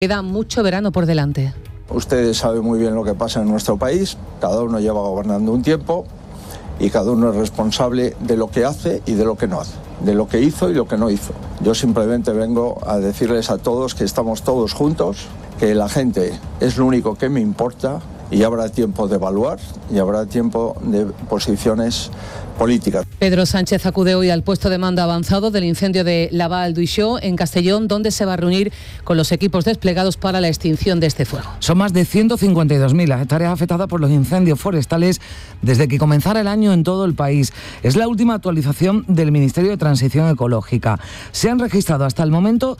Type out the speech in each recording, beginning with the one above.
Queda mucho verano por delante. Ustedes saben muy bien lo que pasa en nuestro país, cada uno lleva gobernando un tiempo y cada uno es responsable de lo que hace y de lo que no hace, de lo que hizo y lo que no hizo. Yo simplemente vengo a decirles a todos que estamos todos juntos, que la gente es lo único que me importa y habrá tiempo de evaluar y habrá tiempo de posiciones políticas. Pedro Sánchez acude hoy al puesto de mando avanzado del incendio de Laval-Duixó en Castellón, donde se va a reunir con los equipos desplegados para la extinción de este fuego. Son más de 152.000 las hectáreas afectadas por los incendios forestales desde que comenzara el año en todo el país. Es la última actualización del Ministerio de Transición Ecológica. Se han registrado hasta el momento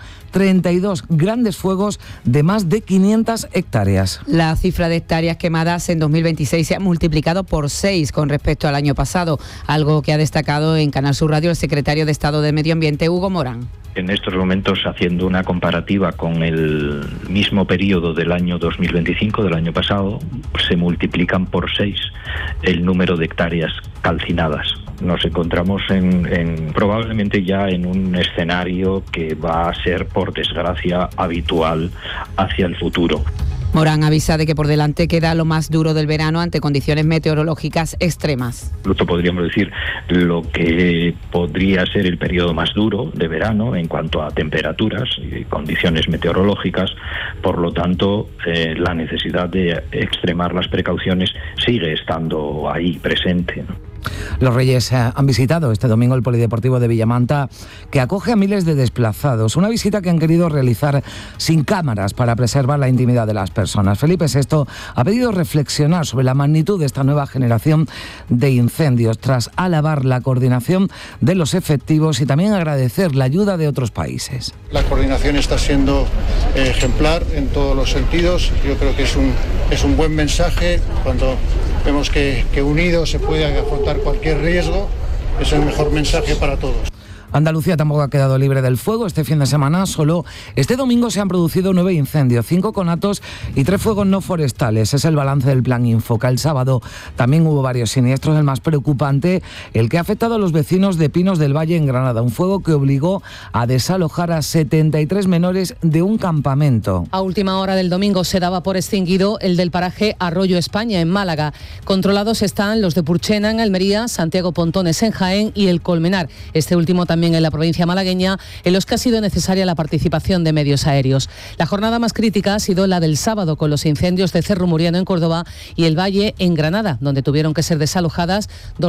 32 grandes fuegos de más de 500 hectáreas. La cifra de hectáreas quemadas en 2026 se ha multiplicado por 6 con respecto al año pasado, algo que ha destacado en Canal Sur Radio el secretario de Estado de Medio Ambiente, Hugo Morán. En estos momentos, haciendo una comparativa con el mismo periodo del año 2025, del año pasado, se multiplican por 6 el número de hectáreas calcinadas. Nos encontramos probablemente ya en un escenario que va a ser, por desgracia, habitual hacia el futuro. Morán avisa de que por delante queda lo más duro del verano ante condiciones meteorológicas extremas. Incluso podríamos decir lo que podría ser el periodo más duro de verano en cuanto a temperaturas y condiciones meteorológicas. Por lo tanto, la necesidad de extremar las precauciones sigue estando ahí presente, ¿no? Los Reyes han visitado este domingo el Polideportivo de Villamanta, que acoge a miles de desplazados. Una visita que han querido realizar sin cámaras para preservar la intimidad de las personas. Felipe VI ha pedido reflexionar sobre la magnitud de esta nueva generación de incendios, tras alabar la coordinación de los efectivos y también agradecer la ayuda de otros países. La coordinación está siendo ejemplar en todos los sentidos. Yo creo que es un buen mensaje cuando vemos que unidos se puede afrontar cualquier riesgo. Es el mejor mensaje para todos. Andalucía tampoco ha quedado libre del fuego. Este fin de semana, solo este domingo, se han producido 9 incendios, 5 conatos y 3 fuegos no forestales. Es el balance del Plan Infoca. El sábado también hubo varios siniestros. El más preocupante, el que ha afectado a los vecinos de Pinos del Valle en Granada. Un fuego que obligó a desalojar a 73 menores de un campamento. A última hora del domingo se daba por extinguido el del paraje Arroyo España, en Málaga. Controlados están los de Purchena, en Almería, Santiago Pontones, en Jaén, y el Colmenar, este último también en la provincia malagueña, en los que ha sido necesaria la participación de medios aéreos. La jornada más crítica ha sido la del sábado, con los incendios de Cerro Muriano en Córdoba y El Valle en Granada, donde tuvieron que ser desalojadas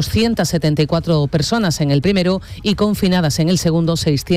274 personas en el primero y confinadas en el segundo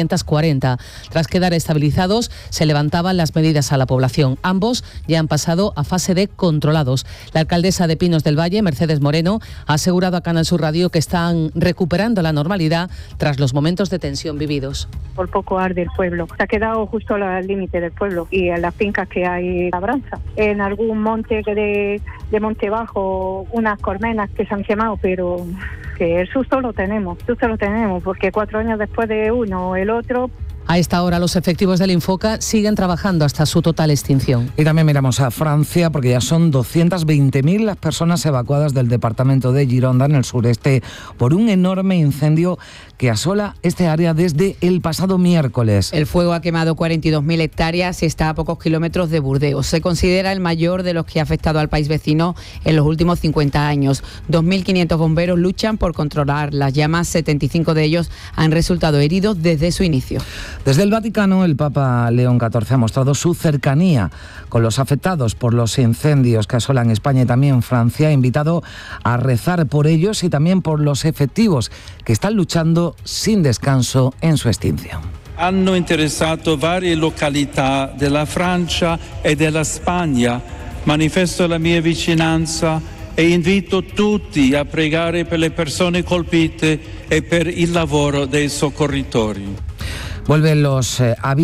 640. Tras quedar estabilizados, se levantaban las medidas a la población. Ambos ya han pasado a fase de controlados. La alcaldesa de Pinos del Valle, Mercedes Moreno, ha asegurado a Canal Sur Radio que están recuperando la normalidad tras los momentos de tensión vividos. Por poco arde el pueblo. Se ha quedado justo al límite del pueblo y en las fincas que hay labranza. En algún monte de Monte Bajo, unas colmenas que se han quemado, pero que el susto lo tenemos, porque 4 años después de uno o el otro. A esta hora los efectivos del Infoca siguen trabajando hasta su total extinción. Y también miramos a Francia, porque ya son 220.000 las personas evacuadas del departamento de Gironda, en el sureste, por un enorme incendio que asola este área desde el pasado miércoles. El fuego ha quemado 42.000 hectáreas y está a pocos kilómetros de Burdeos. Se considera el mayor de los que ha afectado al país vecino en los últimos 50 años. 2.500 bomberos luchan por controlar las llamas. 75 de ellos han resultado heridos desde su inicio. Desde el Vaticano, el Papa León XIV ha mostrado su cercanía con los afectados por los incendios que asolan España y también Francia. Ha invitado a rezar por ellos y también por los efectivos que están luchando sin descanso en su extinción. Hanno interessato varie località della Francia e della Spagna. Manifesto la mia vicinanza e invito tutti a pregare per le persone colpite e per il lavoro dei soccorritori. Vuelven los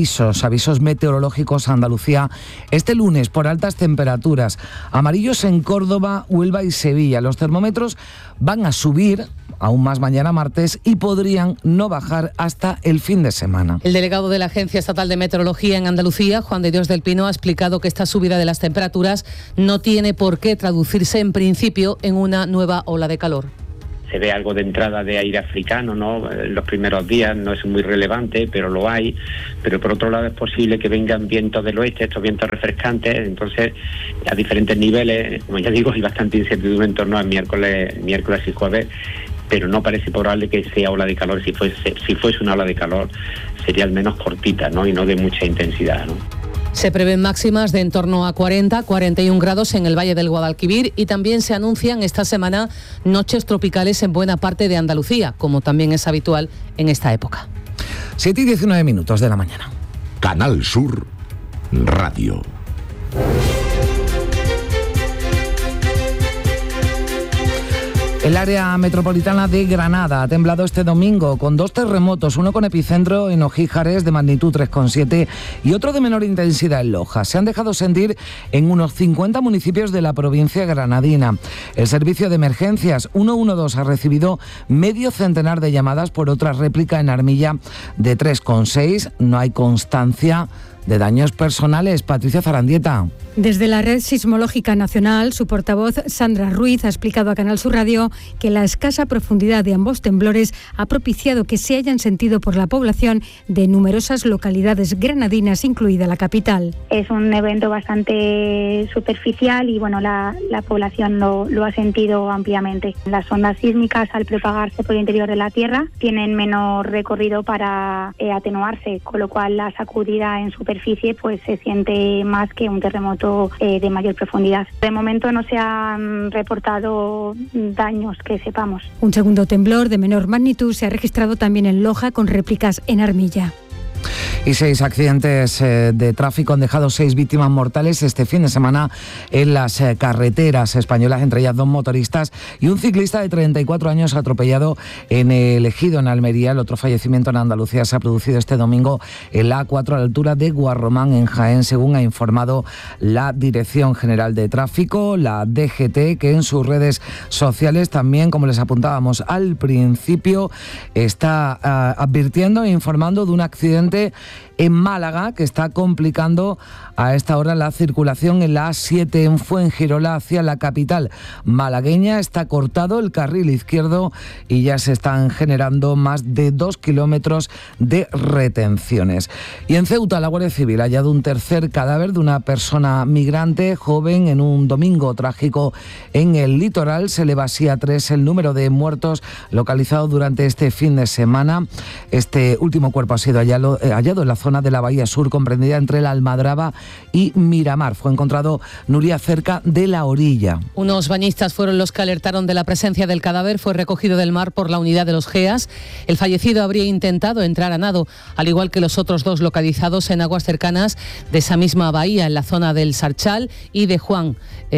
avisos meteorológicos a Andalucía este lunes por altas temperaturas. Amarillos en Córdoba, Huelva y Sevilla. Los termómetros van a subir aún más mañana martes y podrían no bajar hasta el fin de semana. El delegado de la Agencia Estatal de Meteorología en Andalucía, Juan de Dios del Pino, ha explicado que esta subida de las temperaturas no tiene por qué traducirse en principio en una nueva ola de calor. se ve algo de entrada de aire africano, ¿no? Los primeros días no es muy relevante, pero lo hay. Pero por otro lado es posible que vengan vientos del oeste, estos vientos refrescantes. Entonces, a diferentes niveles, como ya digo, hay bastante incertidumbre en torno al miércoles y jueves, pero no parece probable que sea ola de calor. Si fuese una ola de calor, sería al menos cortita, ¿no? Y no de mucha intensidad, ¿no? Se prevén máximas de en torno a 40-41 grados en el Valle del Guadalquivir y también se anuncian esta semana noches tropicales en buena parte de Andalucía, como también es habitual en esta época. 7:19 de la mañana. Canal Sur Radio. El área metropolitana de Granada ha temblado este domingo con 2 terremotos, uno con epicentro en Ojíjares de magnitud 3,7 y otro de menor intensidad en Loja. Se han dejado sentir en unos 50 municipios de la provincia granadina. El servicio de emergencias 112 ha recibido medio centenar de llamadas por otra réplica en Armilla de 3,6. No hay constancia de daños personales. Patricia Zarandieta. Desde la Red Sismológica Nacional, su portavoz Sandra Ruiz ha explicado a Canal Sur Radio que la escasa profundidad de ambos temblores ha propiciado que se hayan sentido por la población de numerosas localidades granadinas, incluida la capital. Es un evento bastante superficial y bueno, la población lo ha sentido ampliamente. Las ondas sísmicas, al propagarse por el interior de la Tierra, tienen menor recorrido para atenuarse, con lo cual la sacudida en superficie pues se siente más que un terremoto de mayor profundidad. De momento no se han reportado daños que sepamos. Un segundo temblor de menor magnitud se ha registrado también en Loja, con réplicas en Armilla. Y 6 accidentes de tráfico han dejado 6 víctimas mortales este fin de semana en las carreteras españolas, entre ellas 2 motoristas y un ciclista de 34 años atropellado en el Ejido, en Almería. El otro fallecimiento en Andalucía se ha producido este domingo en la A4 a la altura de Guarromán, en Jaén, según ha informado la Dirección General de Tráfico, la DGT, que en sus redes sociales también, como les apuntábamos al principio, está advirtiendo e informando de un accidente en Málaga que está complicando a esta hora la circulación en la A7 en Fuengirola hacia la capital malagueña. Está cortado el carril izquierdo y ya se están generando más de 2 kilómetros de retenciones. Y en Ceuta, la Guardia Civil ha hallado un tercer cadáver de una persona migrante joven en un domingo trágico en el litoral. Se eleva así a 3 el número de muertos localizados durante este fin de semana. Este último cuerpo ha sido hallado en la zona de la Bahía Sur, comprendida entre la Almadraba y Miramar. Fue encontrado, Nuria, cerca de la orilla. Unos bañistas fueron los que alertaron de la presencia del cadáver. Fue recogido del mar por la unidad de los GEAS. El fallecido habría intentado entrar a nado, al igual que los otros 2 localizados en aguas cercanas de esa misma bahía, en la zona del Sarchal y de Juan.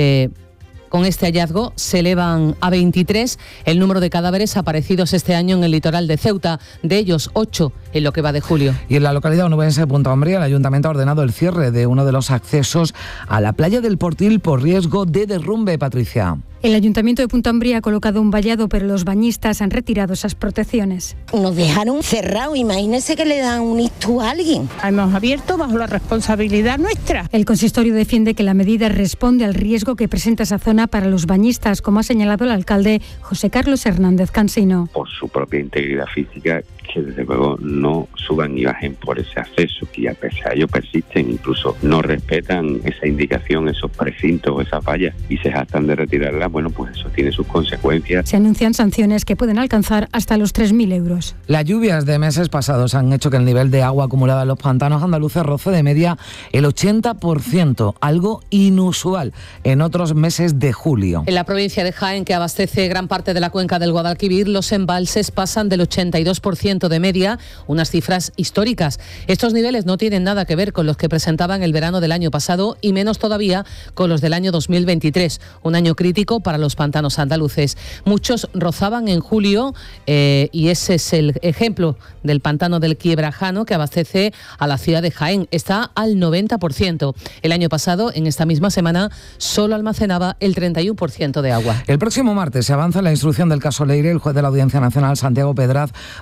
Con este hallazgo se elevan a 23 el número de cadáveres aparecidos este año en el litoral de Ceuta, de ellos 8 en lo que va de julio. Y en la localidad onubense de Punta Umbría, el Ayuntamiento ha ordenado el cierre de uno de los accesos a la playa del Portil por riesgo de derrumbe, Patricia. El Ayuntamiento de Punta Umbría ha colocado un vallado, pero los bañistas han retirado esas protecciones. Nos dejaron cerrado, imagínense que le dan un ictus a alguien. Hemos abierto bajo la responsabilidad nuestra. El consistorio defiende que la medida responde al riesgo que presenta esa zona para los bañistas, como ha señalado el alcalde José Carlos Hernández Cansino. Por su propia integridad física, que desde luego no suban y bajen por ese acceso, que a pesar de ello persisten, incluso no respetan esa indicación, esos precintos o esas vallas y se jactan de retirarla. Bueno, pues eso tiene sus consecuencias. Se anuncian sanciones que pueden alcanzar hasta los 3.000 euros. Las lluvias de meses pasados han hecho que el nivel de agua acumulada en los pantanos andaluces roce de media el 80%, algo inusual en otros meses de julio. En la provincia de Jaén, que abastece gran parte de la cuenca del Guadalquivir, los embalses pasan del 82% de media, unas cifras históricas. Estos niveles no tienen nada que ver con los que presentaban el verano del año pasado y menos todavía con los del año 2023, un año crítico para los pantanos andaluces. Muchos rozaban en julio y ese es el ejemplo del pantano del Quiebrajano, que abastece a la ciudad de Jaén. Está al 90%. El año pasado, en esta misma semana, solo almacenaba el 31% de agua. El próximo martes se avanza la instrucción del caso Leire. El juez de la Audiencia Nacional, Santiago Pedraz, va a intervenir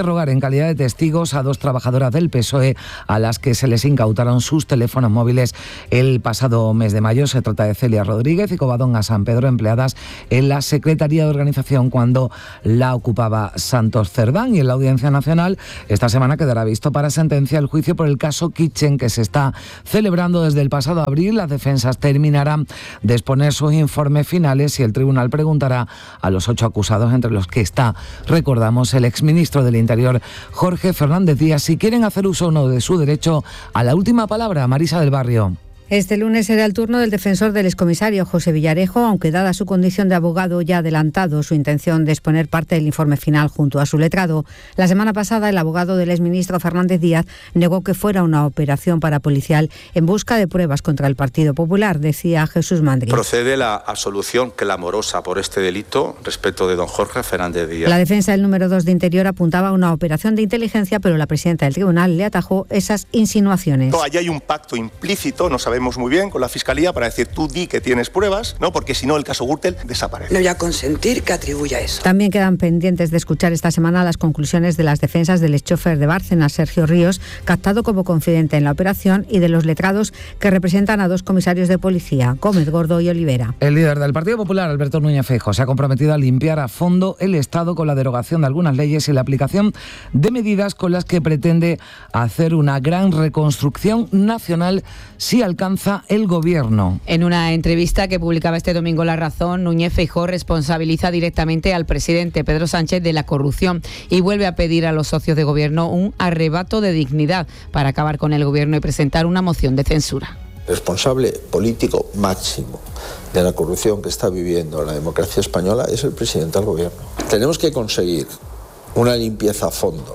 interrogar en calidad de testigos a 2 trabajadoras del PSOE a las que se les incautaron sus teléfonos móviles el pasado mes de mayo. Se trata de Celia Rodríguez y Covadonga San Pedro, empleadas en la Secretaría de Organización cuando la ocupaba Santos Cerdán. Y en la Audiencia Nacional esta semana quedará visto para sentencia el juicio por el caso Kitchen, que se está celebrando desde el pasado abril. Las defensas terminarán de exponer sus informes finales y el tribunal preguntará a los 8 acusados, entre los que está, recordamos, el exministro del Interior, Jorge Fernández Díaz, si quieren hacer uso o no de su derecho a la última palabra. Marisa del Barrio. Este lunes será el turno del defensor del excomisario José Villarejo, aunque dada su condición de abogado ya ha adelantado su intención de exponer parte del informe final junto a su letrado. La semana pasada el abogado del exministro Fernández Díaz negó que fuera una operación parapolicial en busca de pruebas contra el Partido Popular, decía Jesús Mandri. Procede la absolución clamorosa por este delito respecto de don Jorge Fernández Díaz. La defensa del número 2 de Interior apuntaba a una operación de inteligencia, pero la presidenta del tribunal le atajó esas insinuaciones. Allí hay un pacto implícito, no sabemos muy bien, con la Fiscalía para decir tú di que tienes pruebas, ¿no? Porque si no el caso Gürtel desaparece. No voy a consentir que atribuya eso. También quedan pendientes de escuchar esta semana las conclusiones de las defensas del exchofer de Bárcenas, Sergio Ríos, captado como confidente en la operación, y de los letrados que representan a 2 comisarios de policía, Gómez Gordo y Olivera. El líder del Partido Popular, Alberto Núñez Feijóo, se ha comprometido a limpiar a fondo el Estado con la derogación de algunas leyes y la aplicación de medidas con las que pretende hacer una gran reconstrucción nacional si alcanza el Gobierno. En una entrevista que publicaba este domingo La Razón, Núñez Feijóo responsabiliza directamente al presidente Pedro Sánchez de la corrupción y vuelve a pedir a los socios de Gobierno un arrebato de dignidad para acabar con el Gobierno y presentar una moción de censura. Responsable político máximo de la corrupción que está viviendo la democracia española es el presidente del Gobierno. Tenemos que conseguir una limpieza a fondo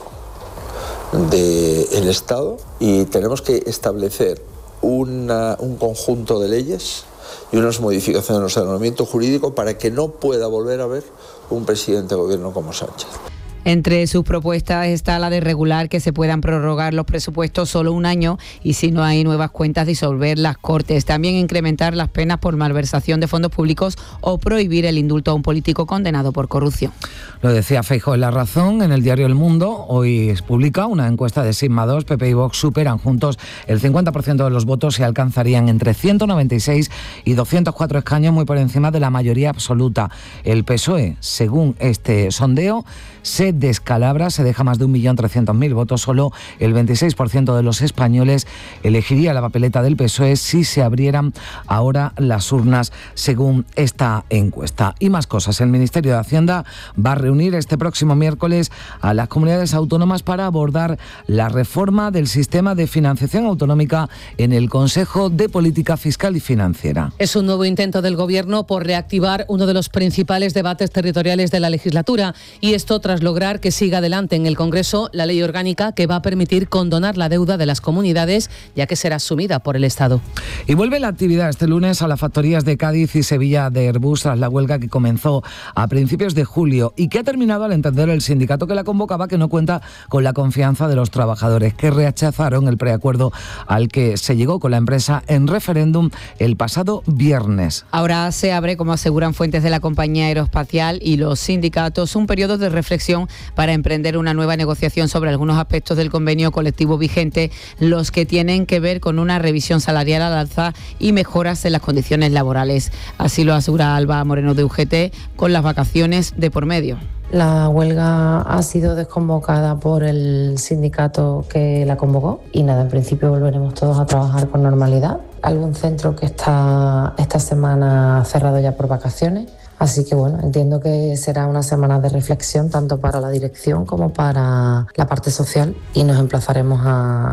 del Estado y tenemos que establecer un conjunto de leyes y unas modificaciones en nuestro ordenamiento jurídico para que no pueda volver a haber un presidente de gobierno como Sánchez. Entre sus propuestas está la de regular que se puedan prorrogar los presupuestos solo un año y, si no hay nuevas cuentas, disolver las Cortes. También incrementar las penas por malversación de fondos públicos o prohibir el indulto a un político condenado por corrupción. Lo decía Feijóo en La Razón. En el diario El Mundo hoy publica una encuesta de Sigma 2. PP y Vox superan juntos el 50% de los votos y alcanzarían entre 196 y 204 escaños, muy por encima de la mayoría absoluta. El PSOE, según este sondeo, se descalabra, se deja más de 1.300.000 votos. Solo el 26% de los españoles elegiría la papeleta del PSOE si se abrieran ahora las urnas, según esta encuesta. Y más cosas. El Ministerio de Hacienda va a reunir este próximo miércoles a las comunidades autónomas para abordar la reforma del sistema de financiación autonómica en el Consejo de Política Fiscal y Financiera. Es un nuevo intento del Gobierno por reactivar uno de los principales debates territoriales de la legislatura, y esto tras lograr que siga adelante en el Congreso la ley orgánica que va a permitir condonar la deuda de las comunidades, ya que será asumida por el Estado. Y vuelve la actividad este lunes a las factorías de Cádiz y Sevilla de Airbus tras la huelga que comenzó a principios de julio y que ha terminado al entender el sindicato que la convocaba que no cuenta con la confianza de los trabajadores, que rechazaron el preacuerdo al que se llegó con la empresa en referéndum el pasado viernes. Ahora se abre, como aseguran fuentes de la compañía aeroespacial y los sindicatos, un periodo de reflexión para emprender una nueva negociación sobre algunos aspectos del convenio colectivo vigente, los que tienen que ver con una revisión salarial al alza y mejoras en las condiciones laborales. Así lo asegura Alba Moreno de UGT, con las vacaciones de por medio. La huelga ha sido desconvocada por el sindicato que la convocó y nada, en principio volveremos todos a trabajar con normalidad. Algún centro que está esta semana cerrado ya por vacaciones. Así que bueno, entiendo que será una semana de reflexión tanto para la dirección como para la parte social y nos emplazaremos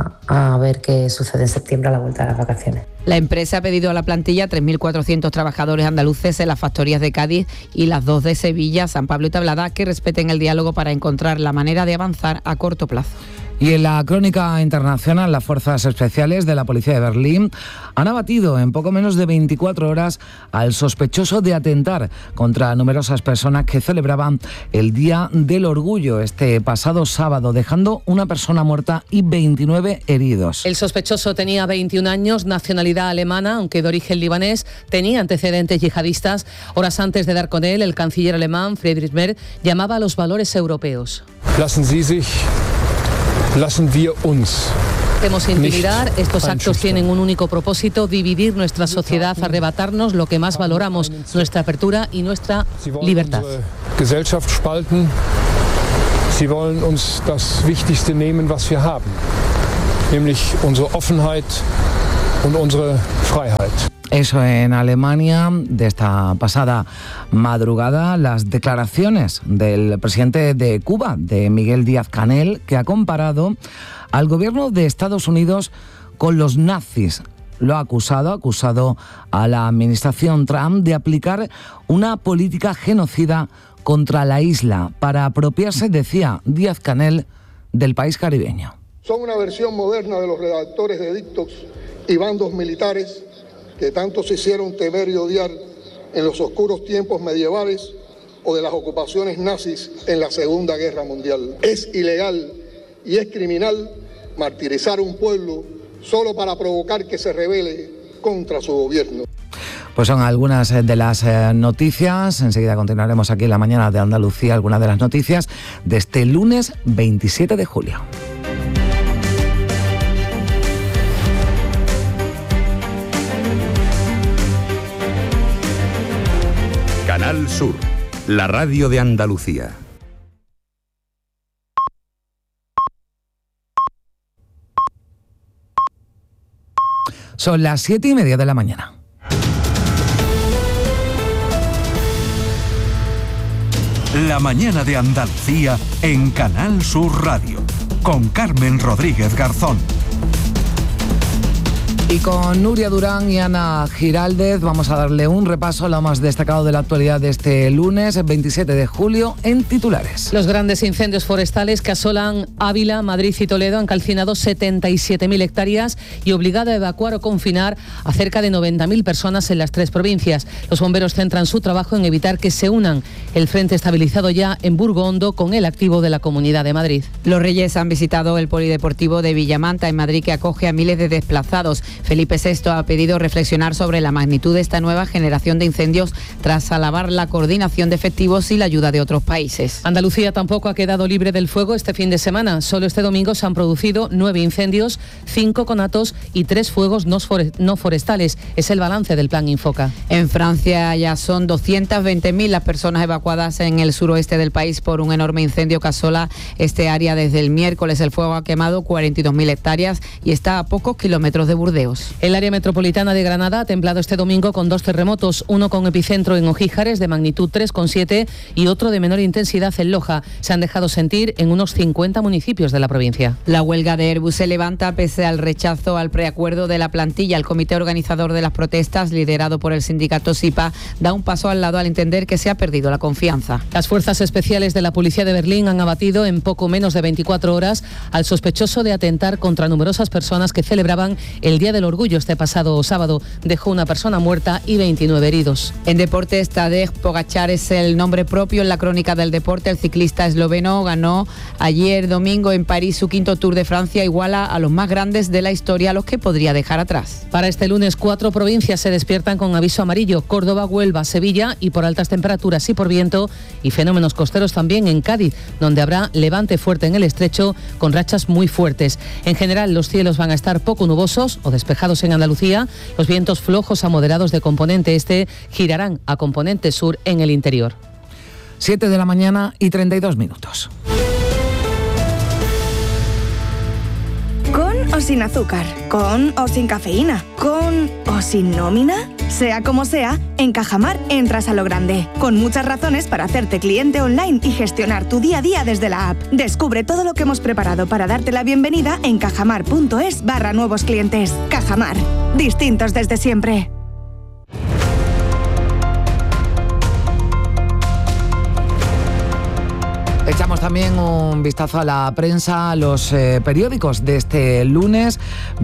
a ver qué sucede en septiembre a la vuelta de las vacaciones. La empresa ha pedido a la plantilla 3.400 trabajadores andaluces en las factorías de Cádiz y las 2 de Sevilla, San Pablo y Tablada, que respeten el diálogo para encontrar la manera de avanzar a corto plazo. Y en la crónica internacional, las fuerzas especiales de la policía de Berlín han abatido en poco menos de 24 horas al sospechoso de atentar contra numerosas personas que celebraban el Día del Orgullo este pasado sábado, dejando una persona muerta y 29 heridos. El sospechoso tenía 21 años, nacionalidad alemana, aunque de origen libanés, tenía antecedentes yihadistas. Horas antes de dar con él, el canciller alemán Friedrich Merz llamaba a los valores europeos. Lassen wir uns. Debemos intimidar, estos actos tienen un único propósito, dividir nuestra sociedad, arrebatarnos lo que más valoramos, nuestra apertura y nuestra libertad. Gesellschaft spalten. Sie wollen uns das Wichtigste nehmen, was wir haben, nämlich unsere Offenheit und unsere Freiheit. Eso en Alemania. De esta pasada madrugada, las declaraciones del presidente de Cuba, de Miguel Díaz-Canel, que ha comparado al gobierno de Estados Unidos con los nazis. Lo ha acusado a la administración Trump de aplicar una política genocida contra la isla para apropiarse, decía Díaz-Canel, del país caribeño. Son una versión moderna de los redactores de edictos y bandos militares que tanto se hicieron temer y odiar en los oscuros tiempos medievales o de las ocupaciones nazis en la Segunda Guerra Mundial. Es ilegal y es criminal martirizar a un pueblo solo para provocar que se rebele contra su gobierno. Pues son algunas de las noticias. Enseguida continuaremos aquí en la mañana de Andalucía, algunas de las noticias de este lunes 27 de julio. Canal Sur, la radio de Andalucía. Son las 7:30 de la mañana. La mañana de Andalucía en Canal Sur Radio, con Carmen Rodríguez Garzón. Y con Nuria Durán y Ana Giraldez vamos a darle un repaso a lo más destacado de la actualidad de este lunes 27 de julio en titulares. Los grandes incendios forestales que asolan Ávila, Madrid y Toledo han calcinado 77.000 hectáreas y obligado a evacuar o confinar a cerca de 90.000 personas en las tres provincias. Los bomberos centran su trabajo en evitar que se unan el frente estabilizado ya en Burgondo con el activo de la Comunidad de Madrid. Los Reyes han visitado el polideportivo de Villamanta en Madrid, que acoge a miles de desplazados. Felipe VI ha pedido reflexionar sobre la magnitud de esta nueva generación de incendios tras alabar la coordinación de efectivos y la ayuda de otros países. Andalucía tampoco ha quedado libre del fuego este fin de semana. Solo este domingo se han producido 9 incendios, 5 conatos y 3 fuegos no forestales. Es el balance del Plan Infoca. En Francia ya son 220.000 las personas evacuadas en el suroeste del país por un enorme incendio que asola este área desde el miércoles. El fuego ha quemado 42.000 hectáreas y está a pocos kilómetros de Burdeos. El área metropolitana de Granada ha temblado este domingo con 2 terremotos, uno con epicentro en Ojíjares de magnitud 3,7 y otro de menor intensidad en Loja. Se han dejado sentir en unos 50 municipios de la provincia. La huelga de Airbus se levanta pese al rechazo al preacuerdo de la plantilla. El comité organizador de las protestas, liderado por el sindicato SIPA, da un paso al lado al entender que se ha perdido la confianza. Las fuerzas especiales de la policía de Berlín han abatido en poco menos de 24 horas al sospechoso de atentar contra numerosas personas que celebraban el Día del Orgullo. Este pasado sábado dejó una persona muerta y 29 heridos. En deportes, Tadej Pogačar es el nombre propio en la crónica del deporte. El ciclista esloveno ganó ayer domingo en París su 5º Tour de Francia, iguala a los más grandes de la historia, a los que podría dejar atrás. Para este lunes, 4 provincias se despiertan con aviso amarillo: Córdoba, Huelva, Sevilla, y por altas temperaturas y por viento y fenómenos costeros también en Cádiz, donde habrá levante fuerte en el estrecho con rachas muy fuertes. En general, los cielos van a estar poco nubosos o despejados en Andalucía. Los vientos flojos a moderados de componente este girarán a componente sur en el interior. 7 de la mañana y 32 minutos. ¿Con o sin azúcar? ¿Con o sin cafeína? ¿Con o sin nómina? Sea como sea, en Cajamar entras a lo grande, con muchas razones para hacerte cliente online y gestionar tu día a día desde la app. Descubre todo lo que hemos preparado para darte la bienvenida en cajamar.es/nuevos clientes. Cajamar, distintos desde siempre. Echamos también un vistazo a la prensa, a los periódicos de este lunes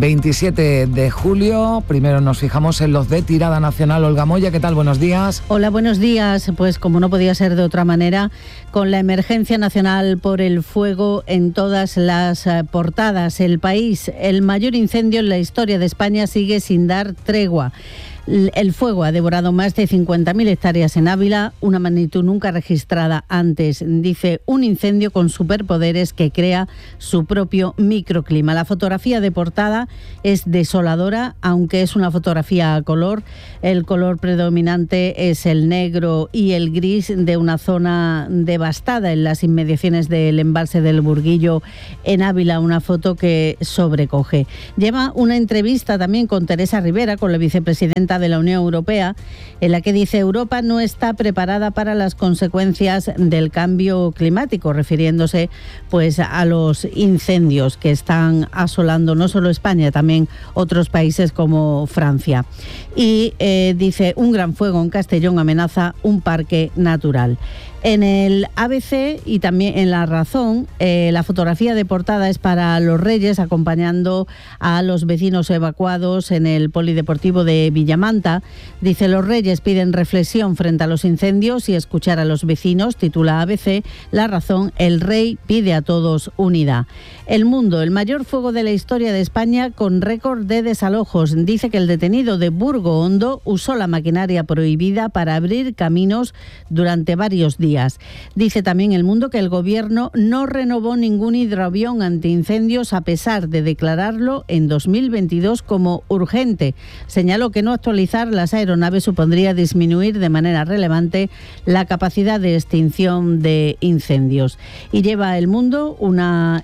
27 de julio. Primero nos fijamos en los de tirada nacional. Olga Moya, ¿qué tal? Buenos días. Hola, buenos días. Pues como no podía ser de otra manera, con la emergencia nacional por el fuego en todas las portadas. El País, el mayor incendio en la historia de España, sigue sin dar tregua. El fuego ha devorado más de 50.000 hectáreas en Ávila, una magnitud nunca registrada antes. Dice, un incendio con superpoderes que crea su propio microclima. La fotografía de portada es desoladora, aunque es una fotografía a color. El color predominante es el negro y el gris de una zona devastada en las inmediaciones del embalse del Burguillo en Ávila, una foto que sobrecoge. Lleva una entrevista también con Teresa Rivera, con la vicepresidenta de la Unión Europea, en la que dice: Europa no está preparada para las consecuencias del cambio climático, refiriéndose pues a los incendios que están asolando no solo España, también otros países como Francia. Y dice, un gran fuego en Castellón amenaza un parque natural. En el ABC y también en La Razón, la fotografía de portada es para los Reyes, acompañando a los vecinos evacuados en el polideportivo de Villamanta. Dice, los Reyes piden reflexión frente a los incendios y escuchar a los vecinos, titula ABC. La Razón, el Rey pide a todos unidad. El Mundo, el mayor fuego de la historia de España con récord de desalojos. Dice que el detenido de Burgo Hondo usó la maquinaria prohibida para abrir caminos durante varios días. Dice también El Mundo que el Gobierno no renovó ningún hidroavión antiincendios a pesar de declararlo en 2022 como urgente. Señaló que no actualizar las aeronaves supondría disminuir de manera relevante la capacidad de extinción de incendios. Y lleva El Mundo una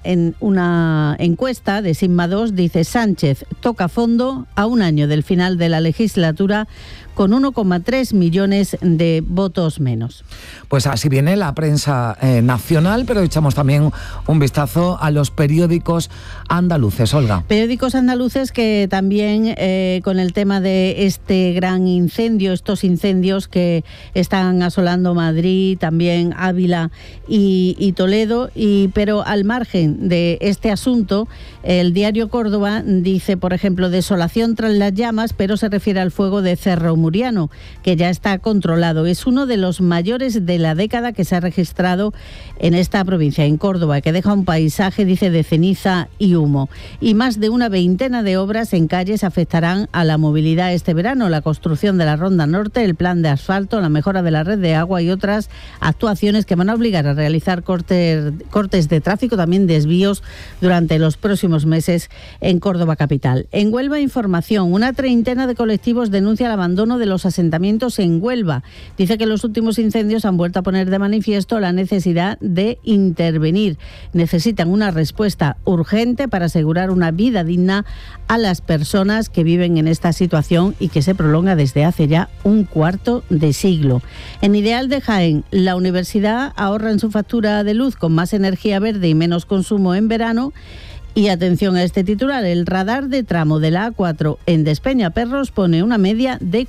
encuesta de Sigma 2, dice, Sánchez toca fondo a un año del final de la legislatura con 1,3 millones de votos menos. Pues así viene la prensa nacional, pero echamos también un vistazo a los periódicos andaluces. Olga. Periódicos andaluces que también con el tema de este gran incendio, estos incendios que están asolando Madrid, también Ávila y Toledo, pero al margen de este asunto, el diario Córdoba dice, por ejemplo, desolación tras las llamas, pero se refiere al fuego de Cerro Muriano, que ya está controlado. Es uno de los mayores de la década que se ha registrado en esta provincia, en Córdoba, que deja un paisaje, dice, de ceniza y humo. Y más de una veintena de obras en calles afectarán a la movilidad este verano: la construcción de la Ronda Norte, el plan de asfalto, la mejora de la red de agua y otras actuaciones que van a obligar a realizar cortes de tráfico, también desvíos durante los próximos meses en Córdoba capital. En Huelva, información, una treintena de colectivos denuncia el abandono de los asentamientos en Huelva. Dice que los últimos incendios han vuelto a poner de manifiesto la necesidad de intervenir. Necesitan una respuesta urgente para asegurar una vida digna a las personas que viven en esta situación y que se prolonga desde hace ya un cuarto de siglo. En Ideal de Jaén, la universidad ahorra en su factura de luz con más energía verde y menos consumo en verano. Y atención a este titular, el radar de tramo de la A4 en Despeñaperros pone una media de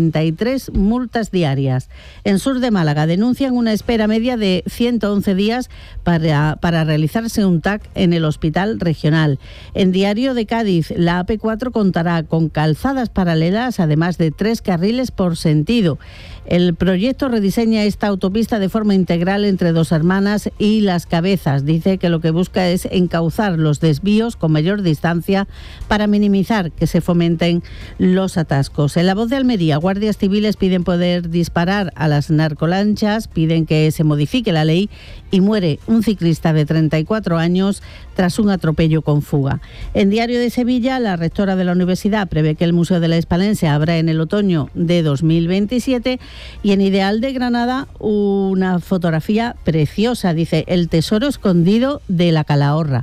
43 multas diarias. En Sur de Málaga denuncian una espera media de 111 días para realizarse un TAC en el hospital regional. En Diario de Cádiz, la AP4 contará con calzadas paralelas, además de 3 carriles por sentido. El proyecto rediseña esta autopista de forma integral entre Dos Hermanas y Las Cabezas. Dice que lo que busca es encauzar los desvíos con mayor distancia para minimizar que se fomenten los atascos. En La Voz de Almería, guardias civiles piden poder disparar a las narcolanchas, piden que se modifique la ley y muere un ciclista de 34 años tras un atropello con fuga. En Diario de Sevilla, la rectora de la universidad prevé que el Museo de la Hispalense abra en el otoño de 2027. Y en Ideal de Granada, una fotografía preciosa, dice, el tesoro escondido de la Calahorra.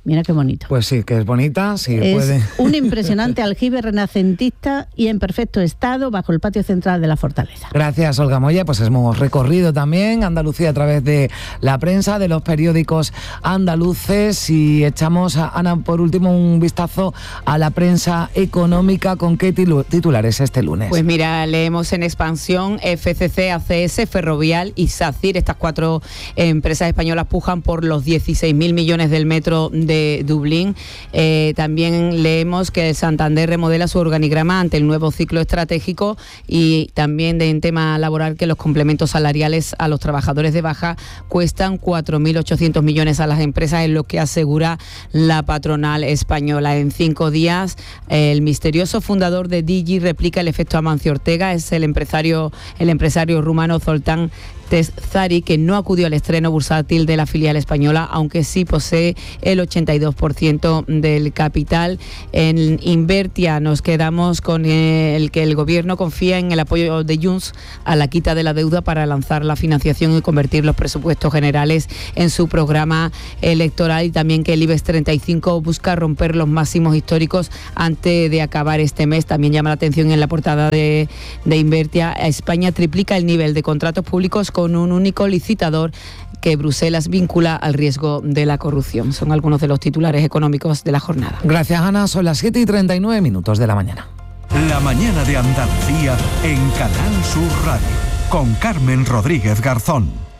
Mira qué bonito. Pues sí, que es bonita, sí es puede. Un impresionante aljibe renacentista y en perfecto estado bajo el patio central de la fortaleza. Gracias, Olga Moya. Pues hemos recorrido también Andalucía a través de la prensa, de los periódicos andaluces, y echamos, Ana, por último un vistazo a la prensa económica. ¿Con qué titulares este lunes? Pues mira, leemos en Expansión: FCC, ACS, Ferrovial y SACIR. Estas 4 empresas españolas pujan por los 16.000 millones del metro de Dublín. También leemos que el Santander remodela su organigrama ante el nuevo ciclo estratégico, y también en tema laboral que los complementos salariales a los trabajadores de baja cuestan 4.800 millones a las empresas, es lo que asegura la patronal española. En 5 días, el misterioso fundador de Digi replica el efecto Amancio Ortega. Es el empresario rumano Zoltán Tezari, que no acudió al estreno bursátil de la filial española, aunque sí posee el 82% del capital. En Invertia nos quedamos con el que el gobierno confía en el apoyo de Junts a la quita de la deuda para lanzar la financiación y convertir los presupuestos generales en su programa electoral, y también que el IBEX 35 busca romper los máximos históricos antes de acabar este mes. También llama la atención en la portada de Invertia: España triplica el nivel de contratos públicos con un único licitador que Bruselas vincula al riesgo de la corrupción. Son algunos de los titulares económicos de la jornada. Gracias, Ana. Son las 7:39 de la mañana. La mañana de Andalucía en Canal Sur Radio, con Carmen Rodríguez Garzón.